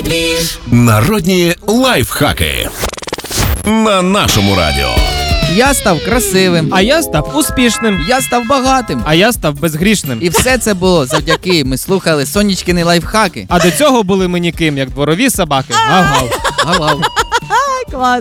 Народні лайфхаки на нашому радіо. Я став красивим. А я став успішним. Я став багатим. А я став безгрішним. І все це було завдяки ми слухали Сонечкини лайфхаки. А до цього були ми ніким, як дворові собаки. Гав-гав. Гав-гав. Клас.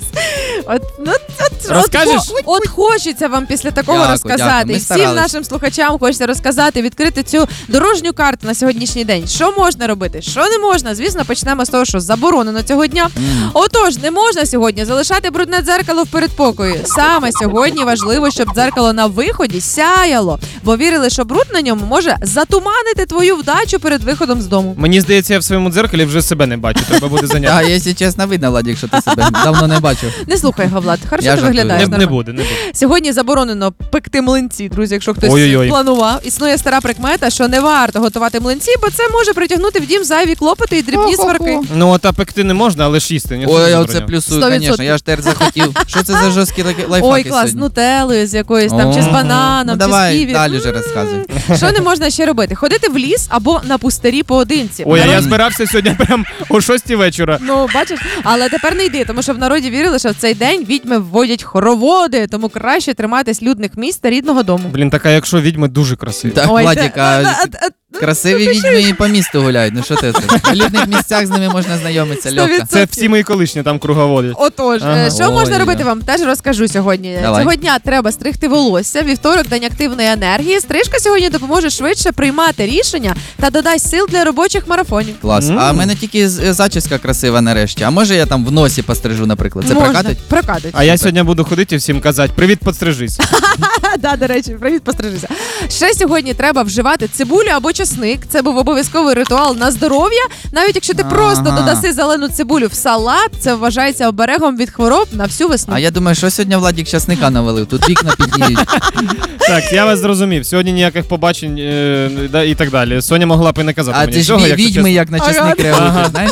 Розкажеш? От хочеться вам після такого Дякую, розказати. дякую. Ми І всім старались. нашим слухачам хочеться розказати, відкрити цю дорожню карту на сьогоднішній день. Що можна робити, що не можна. Звісно, почнемо з того, що заборонено цього дня. Отож, не можна сьогодні залишати брудне дзеркало в передпокої. Саме сьогодні важливо, щоб дзеркало на виході сяяло, бо вірили, що бруд на ньому може затуманити твою вдачу перед виходом з дому. Мені здається, я в своєму дзеркалі вже себе не бачу. Треба буде А зайняти. якщо чесно, видно, Владик, що ти себе давно не бачив. Не слухай його, Влад. Хорошо Я ти жартую. виглядаєш. Не нормально. буде. Сьогодні заборонено пекти млинці, друзі, якщо хтось Ой-ой-ой. планував. Існує стара прикмета, що не варто готувати млинці, бо це може притягнути в дім зайві клопоти і дрібні сварки. Ну, а пекти не можна, але ж їсти. Ніхто не Ой, я забороняв. оце плюсую, 100%. звісно. Я ж тепер захотів. Що це за жорсткі лайфхаки Ой, клас, сьогодні? нутеллою з якоюсь там, чи з Ну, бананом, чи з давай ківі. далі вже розказуй. Що не можна ще робити? Ходити в ліс або на пустирі поодинці. Ой, а я Народ- збирався сьогодні прям о 6 вечора. Ну, бачиш, але тепер не йди, тому що в народі вірили, що в цей день відьми вводять хороводи, тому краще триматись людних місць та рідного дому. Блін, така якщо відьми дуже красиві. Так, Ой, Владик, та- красиві відьми і по місту гуляють. Ну що ти це? В людних місцях з ними можна знайомитися легко. 100%. Це всі мої колишні там круговодять. Отож, Ага. що можна Ой, робити я. вам? Теж розкажу сьогодні. Давай. Цього дня треба стригти волосся. Вівторок – день активної енергії. Стрижка сьогодні допоможе швидше приймати рішення та додасть сил для робочих марафонів. Клас. А в мене тільки зачіска красива нарешті. А може я там в носі пострижу, наприклад? Це Можна. прокатить? Прокатить. А я сьогодні буду ходити і всім казати: привіт, подстрижись. Да, до речі, привіт, пострижися. Ще сьогодні треба вживати цибулю або часник. Це був обов'язковий ритуал на здоров'я. Навіть якщо ти просто додаси зелену цибулю в салат, це вважається оберегом від хвороб на всю весну. А я думаю, що сьогодні Владик часника навалив. Тут вікна підніють. Так, я вас зрозумів. Сьогодні ніяких побачень і так далі. Соня могла б і не казати А мені ти ж цього, якщо відьми, чесно. як на часник реагують, знаєш?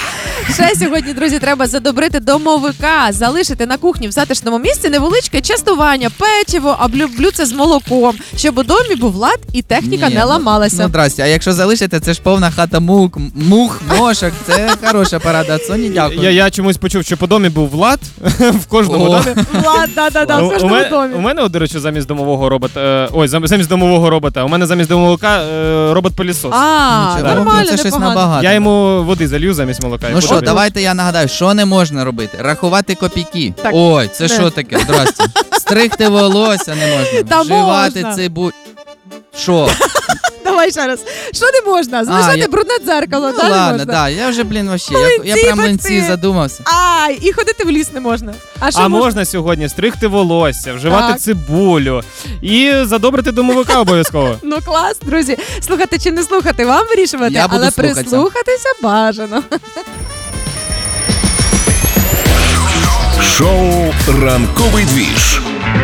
Ще сьогодні, друзі, треба задобрити домовика, залишити на кухні в затишному місці невеличке частування, печиво, а блюдце з молоком, щоб у домі був лад і техніка Ні, не ламалася. Ну, здрасте, а якщо залишите, це ж повна хата мух, мошок. Це хороша порада. От Соні, дякую. Я чомусь почув, що по домі був Влад в кожному О. домі. Влад, да, в кожному домі. У мене, от, до речі, замість домового робота, замість домового робота, у мене замість домовика робот-пилісос. А, Нічого. нормально, Це щось непогано. набагато. Я йому води залью замість молока. і Ну що, подобається. давайте я нагадаю, що не можна робити? Рахувати копійки. Так. Ой, це Не. що таке? Здрасте. Стригти волосся не можна. Та Вживати можна. цибулю. Що? Давай ще раз. Що не можна? Залишати я- брудне дзеркало, Ну да, не ладно, можна? да, я вже, вообще, Млинці я про млинці пекти. задумався. Ай, і ходити в ліс не можна. А що А можна сьогодні стригти волосся, вживати Так. цибулю і задобрити домовика обов'язково. Ну клас, друзі. Слухати чи не слухати, вам вирішувати, Я буду але слухатися. прислухатися бажано. Шоу «Ранковий двіж»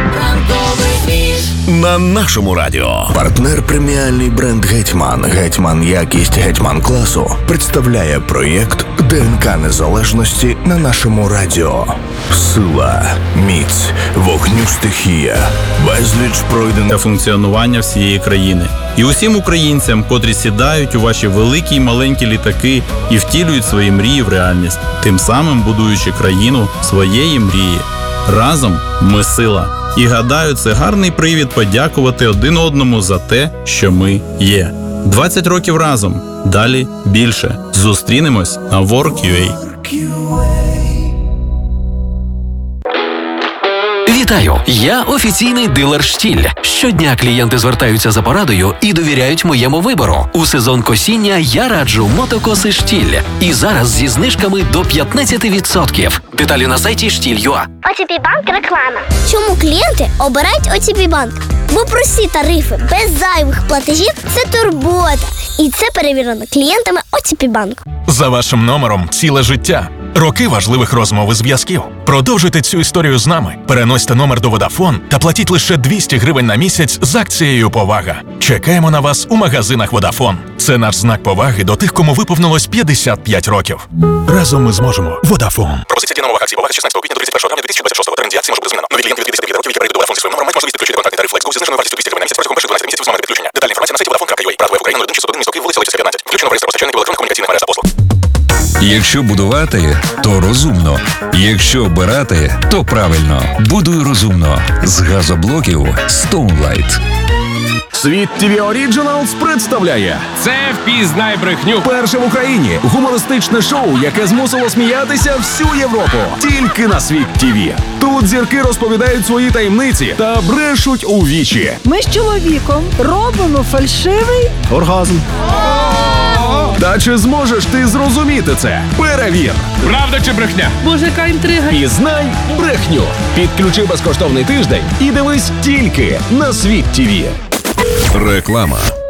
на нашому радіо. Партнер преміальний бренд «Гетьман». «Гетьман» якість «Гетьман» класу представляє проєкт ДНК незалежності на нашому радіо. Сила, міць, вогню стихія, безліч пройдених Для функціонування всієї країни. І усім українцям, котрі сідають у ваші великі й маленькі літаки і втілюють свої мрії в реальність, тим самим будуючи країну своєї мрії. Разом ми сила. І гадаю, це гарний привід подякувати один одному за те, що ми є. 20 років разом. Далі більше. Зустрінемось на Work.ua. Вітаю! Я офіційний дилер «Штіль». Щодня клієнти звертаються за порадою і довіряють моєму вибору. У сезон косіння я раджу мотокоси «Штіль». І зараз зі знижками до 15%. Деталі на сайті «Штіль.ua». ОТП Банк реклама. Чому клієнти обирають ОТП Банк? Бо прості тарифи без зайвих платежів – це турбота. І це перевірено клієнтами ОТП Банк. За вашим номером ціле життя. Роки важливих розмов і зв'язків. Продовжуйте цю історію з нами. Переносьте номер до Vodafone та платіть лише 200 гривень на місяць з акцією «Повага». Чекаємо на вас у магазинах Vodafone. Це наш знак поваги до тих, кому виповнилось 55 років. Разом ми зможемо. Vodafone. Пропозиція дія нового акції «Повага» з 16 квітня до 31 травня 2026 року. Термін дії акції може бути змінено. Нові клієнти від 55 років, які перейдуть до Vodafone зі своїм номером, мають можливість підключити контактний тариф Flex Go зі зниженою вартістю 200 гривень на місяць протягом перших 12 місяців з моменту підключення. Детальна інформація на сайті Vodafone.ua. Правда, в Україні 0161 місто Київ, вулиця Лисиця, 15. Включено в реєстр постачальників електронних комунікаційних мереж та послуг. Якщо будувати, то розумно. Якщо обирати, то правильно. Будуй розумно. З газоблоків Stoneline. Світ ТВ Originals представляє Це впізнай брехню. перше в Україні гумористичне шоу, яке змусило сміятися всю Європу. Тільки на Світ ТВ. Тут зірки розповідають свої таємниці та брешуть у вічі. Ми з чоловіком робимо фальшивий оргазм. Та чи зможеш ти зрозуміти це? Перевір! Правда чи брехня? Боже, яка інтрига. Пізнай брехню. Підключи безкоштовний тиждень і дивись тільки на Світ ТВ. Реклама.